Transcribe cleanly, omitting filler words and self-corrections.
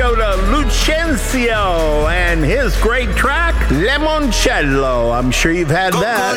go to Lucencio and his great track, Limoncello. I'm sure you've had that.